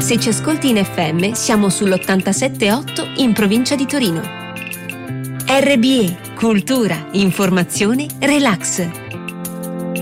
Se ci ascolti in FM, siamo sull'87.8 in provincia di Torino. RBE, cultura, informazione, relax.